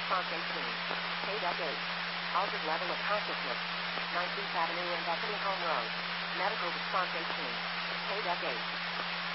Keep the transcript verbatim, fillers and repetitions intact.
response eighteen. K-Deck eight. Altered level of consciousness. nineteenth Avenue and Bethany Home Road. Medical response eighteen. K-Deck eight.